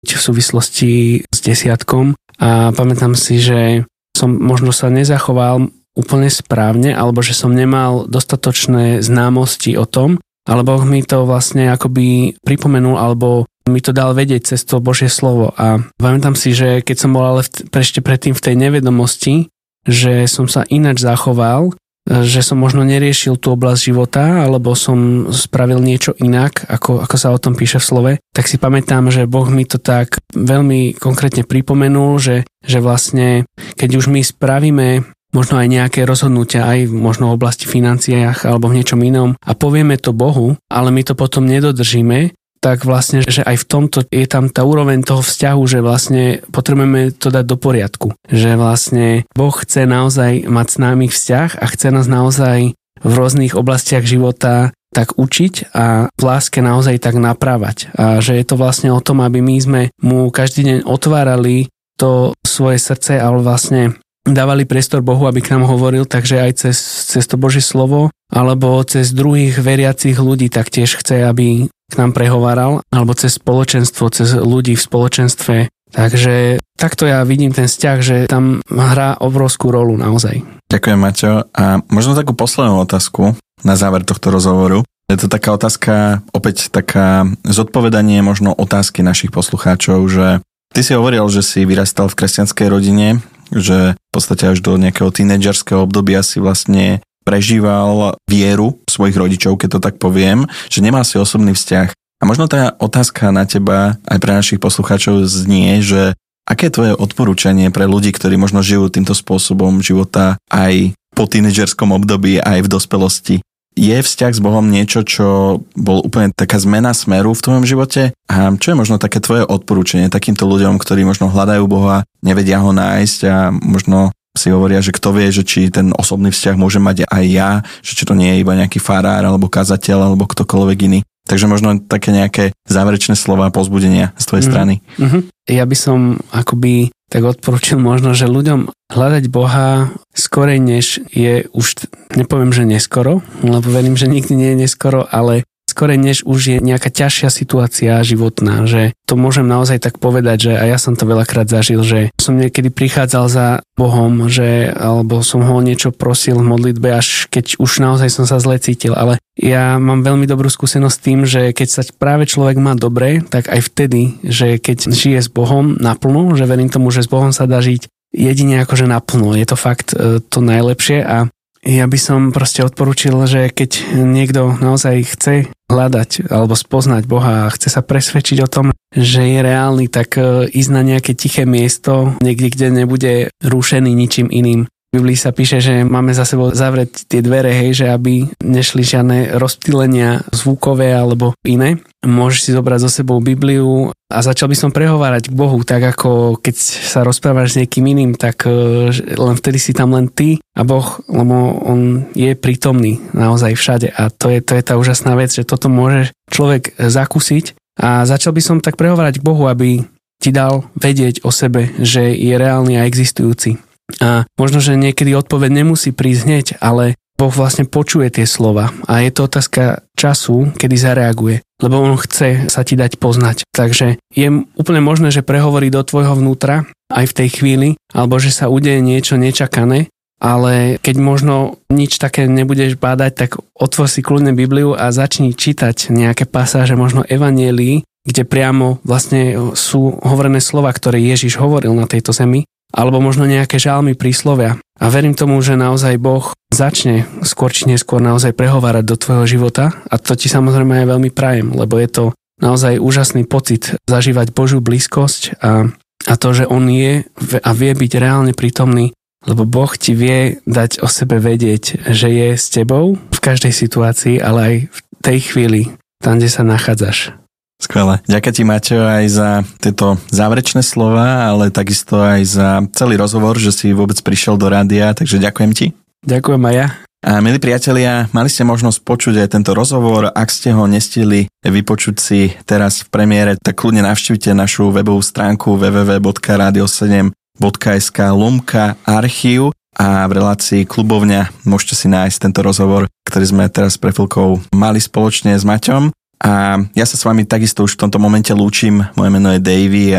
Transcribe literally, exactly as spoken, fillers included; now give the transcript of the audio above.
v súvislosti s desiatkom a pamätám si, že som možno sa nezachoval úplne správne, alebo že som nemal dostatočné známosti o tom, ale Boh mi to vlastne akoby pripomenul, alebo mi to dal vedieť cez to Božie slovo. A pamätám si, že keď som bol ale v, ešte predtým v tej nevedomosti, že som sa ináč zachoval, že som možno neriešil tú oblasť života, alebo som spravil niečo inak, ako, ako sa o tom píše v slove, tak si pamätám, že Boh mi to tak veľmi konkrétne pripomenul, že, že vlastne, keď už my spravíme možno aj nejaké rozhodnutia, aj možno v oblasti financiách alebo v niečom inom a povieme to Bohu, ale my to potom nedodržíme, tak vlastne, že aj v tomto je tam tá úroveň toho vzťahu, že vlastne potrebujeme to dať do poriadku. Že vlastne Boh chce naozaj mať s nami vzťah a chce nás naozaj v rôznych oblastiach života tak učiť a v láske naozaj tak naprávať. A že je to vlastne o tom, aby my sme mu každý deň otvárali to svoje srdce, ale vlastne dávali priestor Bohu, aby k nám hovoril, takže aj cez, cez to Božie slovo, alebo cez druhých veriacich ľudí taktiež chce, aby k nám prehováral, alebo cez spoločenstvo, cez ľudí v spoločenstve. Takže takto ja vidím ten vzťah, že tam hrá obrovskú rolu naozaj. Ďakujem, Maťo. A možno takú poslednú otázku na záver tohto rozhovoru. Je to taká otázka, opäť taká zodpovedanie možno otázky našich poslucháčov, že ty si hovoril, že si vyrastal v kresťanskej rodine, že v podstate až do nejakého tínedžerského obdobia si vlastne prežíval vieru svojich rodičov, keď to tak poviem, že nemal si osobný vzťah. A možno tá otázka na teba aj pre našich poslucháčov znie, že aké je tvoje odporúčanie pre ľudí, ktorí možno žijú týmto spôsobom života aj po tínedžerskom období, aj v dospelosti. Je vzťah s Bohom niečo, čo bol úplne taká zmena smeru v tvojom živote? A čo je možno také tvoje odporúčanie takýmto ľuďom, ktorí možno hľadajú Boha, nevedia ho nájsť a možno si hovoria, že kto vie, že či ten osobný vzťah môže mať aj ja, že či to nie je iba nejaký farár alebo kazateľ alebo ktokoľvek iný. Takže možno také nejaké záverečné slova povzbudenia z tvojej mm. strany. Mm-hmm. Ja by som akoby tak odporúčil možno, že ľuďom hľadať Boha skorej, než je už, nepoviem, že neskoro, lebo verím, že nikdy nie je neskoro, ale skorej, než už je nejaká ťažšia situácia životná, že to môžem naozaj tak povedať, že a ja som to veľakrát zažil, že som niekedy prichádzal za Bohom, že alebo som ho niečo prosil v modlitbe, až keď už naozaj som sa zle cítil, ale ja mám veľmi dobrú skúsenosť s tým, že keď sa práve človek má dobre, tak aj vtedy, že keď žije s Bohom naplno, že verím tomu, že s Bohom sa dá žiť jedine akože naplno, je to fakt to najlepšie a ja by som proste odporúčil, že keď niekto naozaj chce hľadať alebo spoznať Boha a chce sa presvedčiť o tom, že je reálny, tak ísť na nejaké tiché miesto, niekde, kde nebude rušený ničím iným. V Biblii sa píše, že máme za sebou zavrieť tie dvere, hej, že aby nešli žiadne rozptýlenia zvukové alebo iné. Môžeš si zobrať so sebou Bibliu a začal by som prehovárať k Bohu, tak ako keď sa rozprávaš s niekým iným, tak len vtedy si tam len ty a Boh, lebo on je prítomný naozaj všade a to je, to je tá úžasná vec, že toto môže človek zakúsiť a začal by som tak prehovárať k Bohu, aby ti dal vedieť o sebe, že je reálny a existujúci. A možno, že niekedy odpoveď nemusí prísť hneď, ale Boh vlastne počuje tie slova a je to otázka času, kedy zareaguje, lebo on chce sa ti dať poznať. Takže je úplne možné, že prehovorí do tvojho vnútra aj v tej chvíli, alebo že sa udeje niečo nečakané, ale keď možno nič také nebudeš bádať, tak otvor si kľudne Bibliu a začni čítať nejaké pasáže, možno evanjelií, kde priamo vlastne sú hovorené slova, ktoré Ježiš hovoril na tejto zemi, alebo možno nejaké žalmy, príslovia. A verím tomu, že naozaj Boh začne skôr či neskôr naozaj prehovárať do tvojho života a to ti samozrejme aj veľmi prajem, lebo je to naozaj úžasný pocit zažívať Božiu blízkosť a, a to, že On je a vie byť reálne prítomný, lebo Boh ti vie dať o sebe vedieť, že je s tebou v každej situácii, ale aj v tej chvíli, tam, kde sa nachádzaš. Skvelé. Ďakujem ti, Maťo, aj za tieto záverečné slova, ale takisto aj za celý rozhovor, že si vôbec prišiel do rádia, takže ďakujem ti. Ďakujem aj ja. A milí priatelia, mali ste možnosť počuť aj tento rozhovor. Ak ste ho nestihli vypočuť si teraz v premiére, tak kľudne navštívte našu webovú stránku w w w bodka radio sedem bodka es ka lomka archív a v relácii Klubovňa môžete si nájsť tento rozhovor, ktorý sme teraz pre chvíľkou mali spoločne s Maťom. A ja sa s vami takisto už v tomto momente lúčim. Moje meno je Davey